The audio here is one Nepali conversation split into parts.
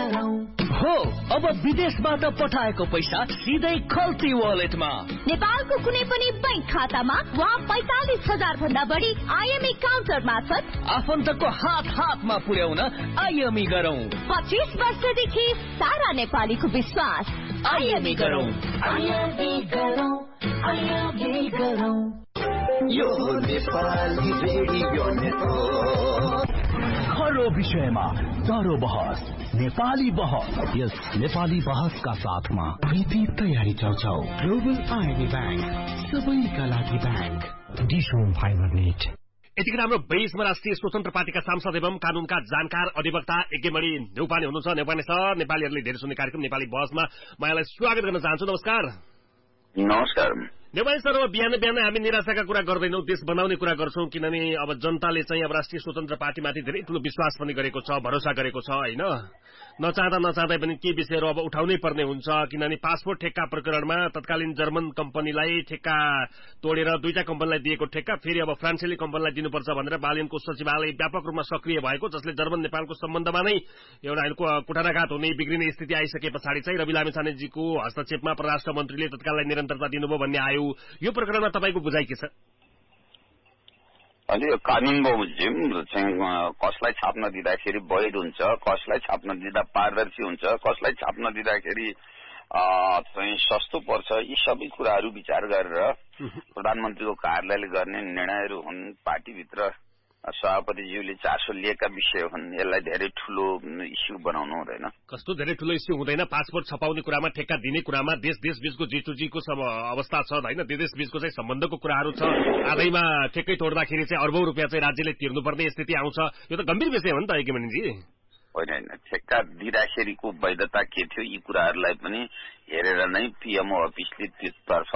हो अब विदेशबाट पठाएको पैसा सिधै खल्ती वालेटमा, नेपालको कुनै पनि बैंक खातामा वा 45,000 भन्दा बढी आईएमई काउन्टर मार्फत आफन्तको हातमा पुर्याउन आईएमई गरौं। 25 वर्षदेखि सारा नेपालीको विश्वास। आईएमई गरौं। यो नेपाली रेडियो नेटवर्क, हर विषयमा चारो बहस, नेपाली बहस। यस नेपाली बहसका साथमा प्रीति तयारी चौचौ, ग्लोबल आईएमई ब्याङ्क, सबैका लागि ब्याङ्क, डिसोम फाइबर नेट। यतिकै राम्रो 22 राष्ट्रिय स्वतन्त्र पार्टीका सांसद एवं कानूनका जानकार अधिवक्ता यज्ञमणि न्यौपाने हुनुहुन्छ। न्यौपाने सर, नेपालीहरूले धेरै सुन्ने कार्यक्रम नेपाली बहसमा म यहाँलाई स्वागत गर्न चाहन्छु। नमस्कार। नमस्कार। नेपाली सर, अब बिहान हामी निराशाका कुरा गर्दैनौं, देश बनाउने कुरा गर्छौं, किनभने अब जनताले चाहिँ अब राष्ट्रिय स्वतन्त्र पार्टीमाथि धेरै ठूलो विश्वास पनि गरेको छ, भरोसा गरेको छ हैन। नचाहँदै पनि के विषयहरू अब उठाउनै पर्ने हुन्छ, किनभने पासपोर्ट ठेक्का प्रकरणमा तत्कालीन जर्मन कम्पनीलाई ठेक्का तोडेर दुईटा कम्पनीलाई दिएको ठेक्का फेरि अब फ्रान्सेली कम्पनीलाई दिनुपर्छ भनेर बालिनको सचिवालय व्यापक रूपमा सक्रिय भएको, जसले जर्मन नेपालको सम्बन्धमा नै एउटा कुठाराघात हुने बिग्रिने स्थिति आइसके पछाडि चाहिँ रवि लामिछानेजीको हस्तक्षेपमा परराष्ट्र मन्त्रीले तत्काललाई निरन्तरता दिनुभयो भन्ने आयो। यो प्रकरणमा तपाईको बुझाइ के छ? अलि कानून बमोजिम चाहिँ कसलाई छाप्न दिँदाखेरि वैध हुन्छ, कसलाई छाप्न दिँदा पारदर्शी हुन्छ, कसलाई छाप्न दिँदाखेरि चाहिँ सस्तो पर्छ, यी सबै कुराहरू विचार गरेर प्रधानमन्त्रीको कार्यालयले गर्ने निर्णयहरू हुन्। पार्टीभित्र सभापतिज्यूले चासो लिएका विषय हुन्। यसलाई धेरै ठूलो इस्यु बनाउनु हुँदैन। कस्तो धेरै ठूलो इस्यु हुँदैन? पासपोर्ट छपाउने कुरामा, ठेक्का दिने कुरामा देश बीचको जितुजीको अवस्था छ हैन, देश बीचको चाहिँ सम्बन्धको कुराहरू छ। आधैमा ठेक्कै तोड्दाखेरि चाहिँ अर्बौं रुपियाँ चाहिँ राज्यले तिर्नुपर्ने स्थिति आउँछ। यो त गम्भीर विषय हो नि त यज्ञमणिजी। होइन, ठेक्का दिँदाखेरिको वैधता के थियो, यी कुराहरूलाई पनि हेरेर नै पीएमओ अफिसले त्यसतर्फ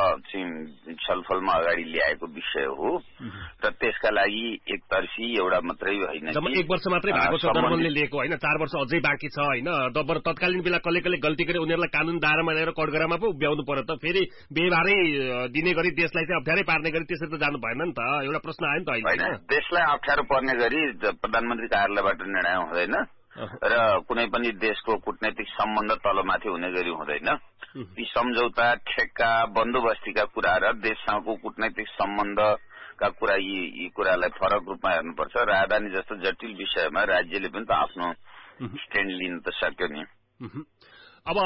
छलफलमा अगाडि ल्याएको विषय हो र त्यसका लागि एकतर्फी एउटा मात्रै होइन, जम्मा 1 वर्ष मात्रै भएको छ जर्मनले लिएको हैन, 4 वर्ष अझै बाँकी छ हैन। तत्कालीन बेला कसले गल्ती गरे उनीहरूलाई कानून दायरामा ल्याएर कठघरामा पो उभ्याउनु पर्यो त, फेरि बेभारै दिने गरी देशलाई चाहिँ अप्ठ्यारै पार्ने गरी त्यसरी त जानु भएन नि त। एउटा प्रश्न आयो नि त अहिले। देशलाई अप्ठ्यारो पर्ने गरी प्रधानमन्त्री कार्यालयबाट निर्णय हुँदैन र कुनै पनि देशको कूटनैतिक सम्बन्ध तलमाथि हुने गरी हुँदैन। ती सम्झौता, ठेक्का, बन्दोबस्तीका कुरा र देशसँगको कूटनैतिक सम्बन्धका कुरा, यी कुरालाई फरक रूपमा हेर्नुपर्छ। राजधानी जस्तो जटिल विषयमा राज्यले पनि त आफ्नो स्ट्यान्ड लिन त सक्यो नि। अब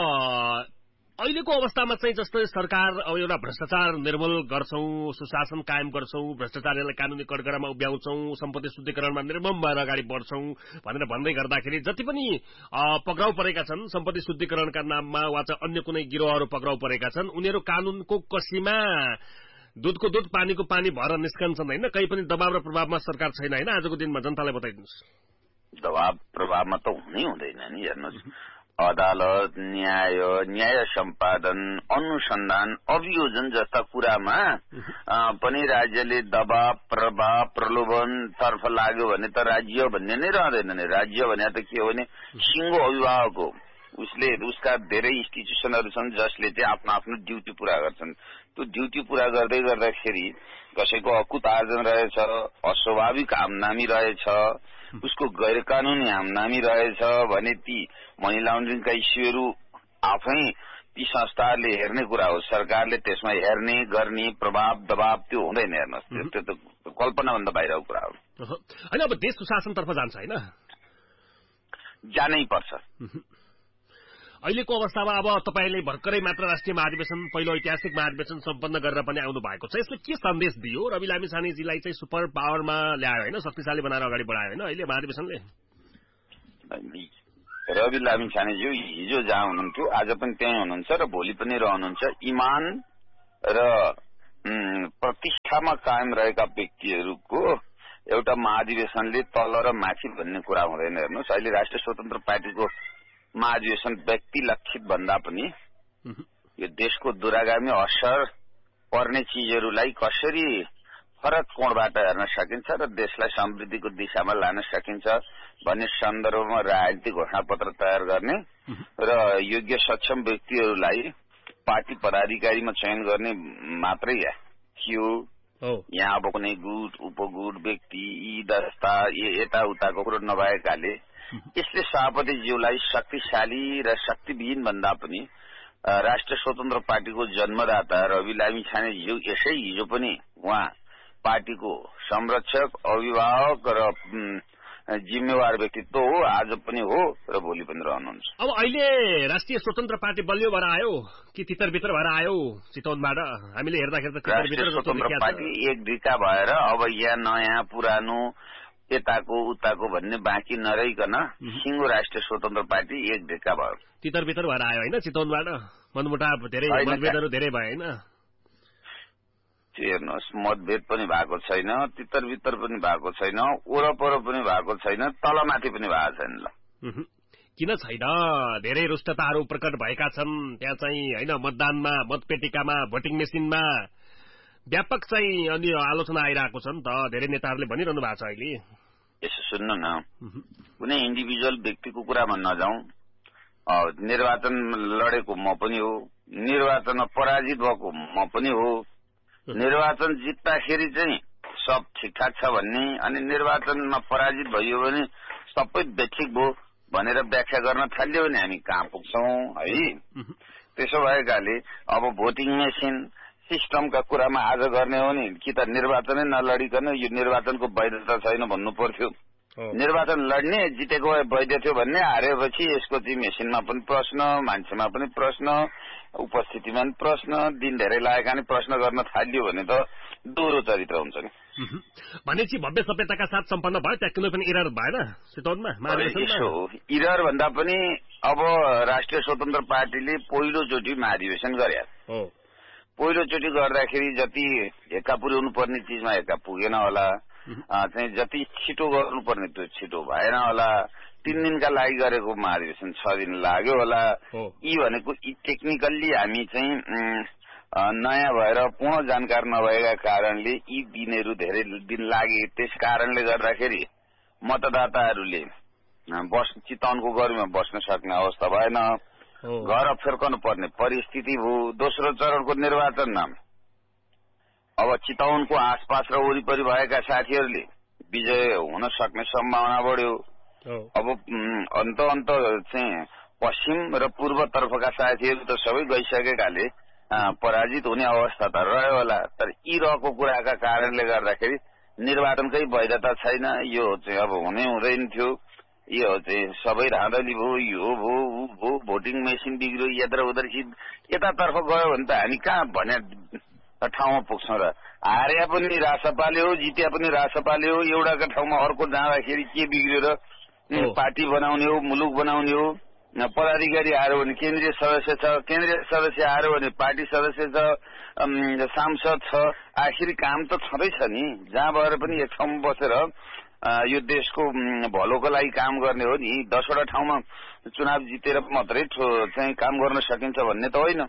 अहिलेको अवस्थामा चाहिँ जस्तै सरकार अब एउटा भ्रष्टाचार निर्मूल गर्छौं, सुशासन कायम गर्छौं, भ्रष्टाचारीलाई कानूनी कठघरामा उभ्याउँछौं, सम्पत्ति शुद्धिकरणमा निर्मम भएर अगाडि बढ्छौं भनेर भन्दै गर्दाखेरि जति पनि पक्राउ परेका छन् सम्पत्ति शुद्धिकरणका नाममा वा चाहिँ अन्य कुनै गिरोहहरू पक्राउ परेका छन्, उनीहरू कानूनको कसीमा दूधको दूध पानीको पानी भएर निस्कन्छन् हैन। कहीँ पनि दबाव र प्रभावमा सरकार छैन हैन। आजको दिनमा जनतालाई बताइदिनुस्। दबाव प्रभावमा त हुनै हुँदैन नि। हेर्नुहोस्, अदालत, न्याय सम्पादन, अनुसन्धान, अभियोजन जस्ता कुरामा पनि राज्यले दबाव, प्रभाव, प्रलोभन तर्फ लाग्यो भने त राज्य भन्ने नै रहँदैन नि। राज्य भने त के हो भने सिंहो अभिभावक हो। उसका धेरै इन्स्टिट्युसनहरू छन् जसले चाहिँ आफ्नो ड्युटी पूरा गर्छन्। त्यो ड्युटी पूरा गर्दै गर्दाखेरि कसैको अकुत आर्जन रहेछ, अस्वाभाविक आमदामी रहेछ, उसको गैर कानूनी आमदामी रहेछ भने ती मनी लाउन्ड्रिङका इस्युहरू आफै ती संस्थाहरूले हेर्ने कुरा हो। सरकारले त्यसमा हेर्ने, गर्ने, प्रभाव, दबाव त्यो हुँदैन। हेर्नुहोस्, त्यो त कल्पनाभन्दा बाहिरको कुरा हो होइन। अब देश सुशासनतर्फ जान्छ होइन, जानै पर्छ। अहिलेको अवस्थामा अब तपाईले भर्खरै मात्र राष्ट्रिय महाधिवेशन, पहिलो ऐतिहासिक महाधिवेशन सम्पन्न गरेर पनि आउनु भएको छ। यसले के सन्देश दियो? रवि लामिछानेजीलाई चाहिँ सुपर पावरमा ल्यायो होइन, शक्तिशाली बनाएर अगाडि बढायो होइन अहिले महाधिवेशनले। रवि लामिछानेज्यू हिजो जहाँ हुनुहुन्थ्यो आज पनि त्यही हुनुहुन्छ र भोलि पनि रहनुहुन्छ। इमान र प्रतिष्ठामा कायम रहेका व्यक्तिहरूको एउटा महाधिवेशनले तल र माथि भन्ने कुरा हुँदैन। हेर्नुहोस्, अहिले राष्ट्रिय स्वतन्त्र पार्टीको महाधिवेशन व्यक्ति लक्षित भन्दा पनि यो देशको दूरगामी असर पर्ने चीजहरूलाई कसरी फरक कोणबाट हेर्न सकिन्छ र देशलाई समृद्धिको दिशामा लान सकिन्छ भन्ने सन्दर्भमा राजनीतिक घोषणापत्र तयार गर्ने र योग्य सक्षम व्यक्तिहरूलाई पार्टी पदाधिकारीमा चयन गर्ने मात्रै थियो। यहाँ अब कुनै गुट उपगुट व्यक्ति यी दस्ता यताउताको कुरो नभएकाले यसले सभापतिज्यूलाई शक्तिशाली र शक्तिविहीन भन्दा पनि राष्ट्रिय स्वतन्त्र पार्टीको जन्मदाता रवि लामिछानेज्यू यसै हिजो पनि उहाँ पार्टीको संरक्षक अभिभावक र जिम्मेवार व्यक्तित्व हो, आज पनि हो र भोलि पनि रहनुहुन्छ। अब अहिले राष्ट्रिय स्वतन्त्र पार्टी बलियो भएर आयो कि तितर-बितर भएर आयो चितवनबाट? हामीले हेर्दाखेरि त राष्ट्रिय स्वतन्त्र पार्टी एक ढिका भएर अब यहाँ नयाँ पुरानो यताको उताको भन्ने बाँकी नरहिकन सिङ्गो राष्ट्रिय स्वतन्त्र पार्टी एक ढिका भयो, तितर-बितर भएर आयो होइन चितवनबाट? मनमुटाव धेरै, मतभेदहरू धेरै भयो होइन? हेर्नुहोस्, मतभेद पनि भएको छैन, तितर-बितर पनि भएको छैन, ओरपर पनि भएको छैन, तलमाथि पनि भएको छैन। ल किन छैन? धेरै रुष्टताहरू प्रकट भएका छन् त्यहाँ चाहिँ होइन, मतदानमा, मतपेटिकामा, भोटिङ मेसिनमा व्यापक चाहिँ अनि आलोचना आइरहेको छ नि त। धेरै नेताहरूले भनिरहनु भएको छ अहिले। यसो सुन्नु न, कुनै इन्डिभिजुअल व्यक्तिको कुरामा नजाउँ। निर्वाचन लडेको म पनि हो, निर्वाचनमा पराजित भएको म पनि हो। निर्वाचन जित्दाखेरि चाहिँ सब ठिकठाक छ भन्ने अनि निर्वाचनमा पराजित भयो भने सबै बेठिक भयो भनेर व्याख्या गर्न थाल्यो भने हामी कहाँ पुग्छौं है? त्यसो भएकाले अब भोटिङ मेसिन सिस्टमका कुरामा आज गर्ने हो नि कि त निर्वाचनै नलडिकन यो निर्वाचनको वैधता छैन भन्नु पर्थ्यो। निर्वाचन लड्ने जितेको वैध थियो भन्ने, हारेपछि यसको चाहिँ मेसिनमा पनि प्रश्न, मान्छेमा पनि प्रश्न, उपस्थितिमा पनि प्रश्न, दिन धेरै लागेका नि प्रश्न गर्न थाल्यो भने त दोहोरो चरित्र हुन्छ नि। भनेपछि भव्य सभ्यताका साथ सम्पन्न भयो, त्यहाँ कुनै पनि इरर भएन चितवनमा? इरर भन्दा पनि अब राष्ट्रिय स्वतन्त्र पार्टीले पहिलोचोटि महाधिवेशन गरे। पहिलोचोटि गर्दाखेरि जति हेक्का पुर्याउनु पर्ने चिजमा हेक्का पुगेन होला, चाहिँ जति छिटो गर्नुपर्ने त्यो छिटो भएन होला। 3 दिनका लागि गरेको महाधिवेशन 6 दिन लाग्यो होला। यी भनेको टेक्निकल्ली हामी चाहिँ नयाँ भएर पूर्ण जानकार नभएका कारणले यी दिनहरू धेरै दिन लागे। त्यस कारणले गर्दाखेरि मतदाताहरूले चितवनको गर्मीमा बस्न सक्ने अवस्था भएन, घर फिर्कनु पर्ने परिस्थिति भयो। दोस्रो चरणको निर्वाचनमा अब चितवनको आसपास र वरिपरि भएका साथीहरूले विजय हुन सक्ने सम्भावना बढ्यो। अब अन्त चाहिँ पश्चिम र पूर्वतर्फका साथीहरू त सबै गइसकेकाले पराजित हुने अवस्था त रह्यो होला। तर यी रहेको कुराका कारणले गर्दाखेरि निर्वाचनकै वैधता छैन। यो चाहिँ अब हुनै हुँदैन थियो। यो चाहिँ सबै धाँधली भयो, यो भयो ऊ भयो, भोटिङ मेसिन बिग्रियो, यत्र उधर यतातर्फ गयो भने त हामी कहाँ भने ठाउँमा पुग्छौँ र? हार्या पनि रासपाले हो, जित्या पनि रासपाले हो। एउटाका ठाउँमा अर्को जाँदाखेरि के बिग्रियो र? पार्टी बनाउने हो, मुलुक बनाउने हो। पदाधिकारी आयो भने केन्द्रीय सदस्य छ, केन्द्रीय सदस्य आयो भने पार्टी सदस्य छ, सांसद छ। आखिर काम त छँदैछ नि। जहाँ भएर पनि एक ठाउँमा बसेर यो देशको भलोको लागि काम गर्ने हो नि। 10वटा ठाउँमा चुनाव जितेर मात्रै चाहिँ काम गर्न सकिन्छ भन्ने त होइन।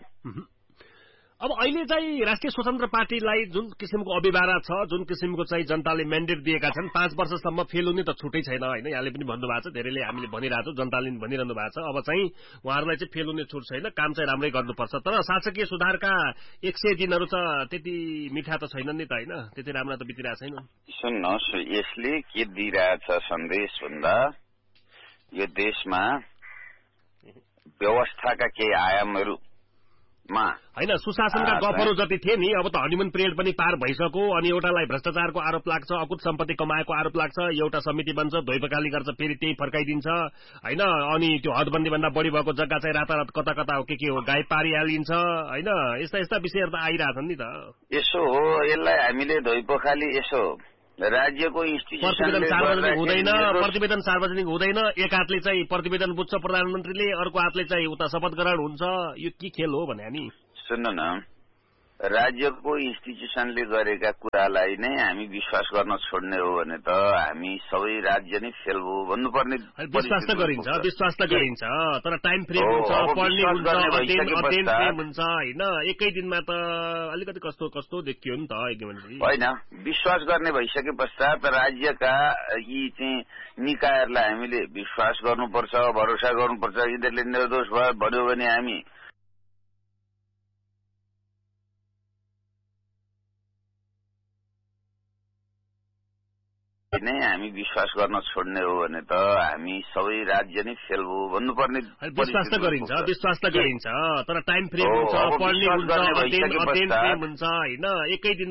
अब अहिले चाहिँ राष्ट्रिय स्वतन्त्र पार्टीलाई जुन किसिमको अभिभारा छ, जुन किसिमको चाहिँ जनताले म्यान्डेट दिएका छन्, 5 वर्षसम्म फेल हुने त छुटै छैन होइन? यहाँले पनि भन्नुभएको छ, धेरैले हामीले भनिरहेको छौँ, जनताले पनि भनिरहनु भएको छ। अब चाहिँ उहाँहरूलाई चाहिँ फेल हुने छुट छैन, काम चाहिँ राम्रै गर्नुपर्छ। तर शासकीय सुधारका 100 दिनहरू त त्यति मिठा त छैनन् नि त होइन? त्यति राम्रा त बितिरहेको छैन। सुन्नुहोस्, यसले के दिइरहेछ सन्देश भन्दा यो देशमा व्यवस्थाका केही आयामहरू होइन, सुशासनका गफहरू जति थिए नि, अब त हनीमुन पिरियड पनि पार भइसक्यो। अनि एउटालाई भ्रष्टाचारको आरोप लाग्छ, अकुत सम्पत्ति कमाएको आरोप लाग्छ, एउटा समिति बन्छ, धोइपखाली गर्छ, फेरि त्यही फर्काइदिन्छ होइन? अनि त्यो हदबन्दी भन्दा बढी भएको जग्गा चाहिँ रातारात कता कता हो के हो गाई पारिहालिन्छ होइन? यस्ता विषयहरू त आइरहेछन् नि त। यसो हो, यसलाई हामीले धोइपखाली यसो राज्यको प्रतिवेदन सार्वजनिक हुँदैन। एक हातले चाहिँ प्रतिवेदन बुझ्छ प्रधानमन्त्रीले, अर्को हातले चाहिँ उता शपथ ग्रहण हुन्छ। यो के खेल हो भने नि? सुन्नु न, राज्यको इन्स्टिट्युसनले गरेका कुरालाई नै हामी विश्वास गर्न छोड्ने हो भने त हामी सबै राज्य नै फेल हो भन्नुपर्ने। विश्वास त गरिन्छ तर टाइम फ्रेम हुन्छ, पढ्ने हुन्छ, अध्ययन फ्रेम हुन्छ होइन? एकै दिनमा त अलिकति कस्तो कस्तो देखियो नि त होइन। विश्वास गर्ने भइसके पश्चात राज्यका यी चाहिँ निकायहरूलाई हामीले विश्वास गर्नुपर्छ, भरोसा गर्नुपर्छ। यिनीहरूले निर्दोष भन्यो भने हामी नै हामी विश्वास गर्न छोड्ने हो भने त हामी सबै राज्य नै फेल हो भन्नुपर्ने। विश्वास त गरिन्छ तर टाइम फ्रेम हुन्छ, पढ्ने हुन्छ, अध्ययन फ्रेम हुन्छ होइन, एकै दिन